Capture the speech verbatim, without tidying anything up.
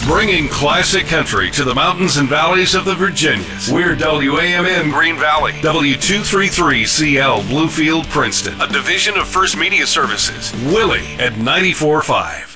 bringing classic country to the mountains and valleys of the Virginias. We're W A M N Green Valley, W two thirty-three C L Bluefield, Princeton, a division of First Media Services. Willie at ninety-four point five.